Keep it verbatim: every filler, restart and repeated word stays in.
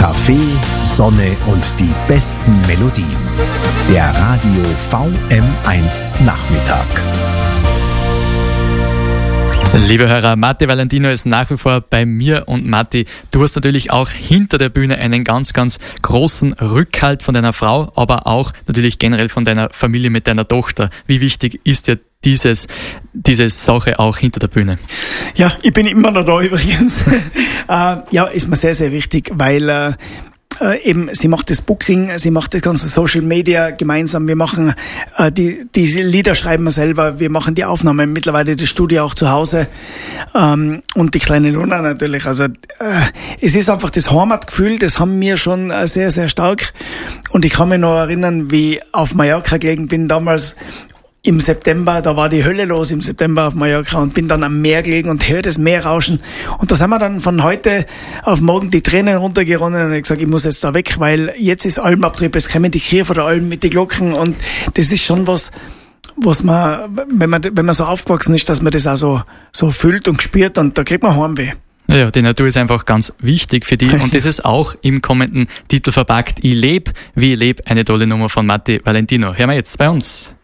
Kaffee, Sonne und die besten Melodien. Der Radio V M eins Nachmittag. Liebe Hörer, Matti Valentino ist nach wie vor bei mir und Matti, du hast natürlich auch hinter der Bühne einen ganz, ganz großen Rückhalt von deiner Frau, aber auch natürlich generell von deiner Familie mit deiner Tochter. Wie wichtig ist dir dieses, diese Sache auch hinter der Bühne? Ja, ich bin immer noch da übrigens. äh, ja, ist mir sehr, sehr wichtig, weil äh, Äh, eben, sie macht das Booking, sie macht das ganze Social Media gemeinsam, wir machen äh, die, die Lieder schreiben wir selber, wir machen die Aufnahmen, mittlerweile das Studio auch zu Hause ähm, und die kleine Luna natürlich, also äh, es ist einfach das Heimatgefühl, das haben wir schon äh, sehr, sehr stark und ich kann mich noch erinnern, wie ich auf Mallorca gelegen bin damals, im September, da war die Hölle los im September auf Mallorca und bin dann am Meer gelegen und höre das Meer rauschen. Und da sind wir dann von heute auf morgen die Tränen runtergeronnen und ich gesagt, ich muss jetzt da weg, weil jetzt ist Almabtrieb, es kommen die Kühe von der Alm mit den Glocken und das ist schon was, was man, wenn man, wenn man so aufgewachsen ist, dass man das auch so, so fühlt und spürt und da kriegt man Heimweh. Ja, die Natur ist einfach ganz wichtig für dich und das ist auch im kommenden Titel verpackt. Ich lebe, wie ich lebe, eine tolle Nummer von Matti Valentino. Hören wir jetzt bei uns.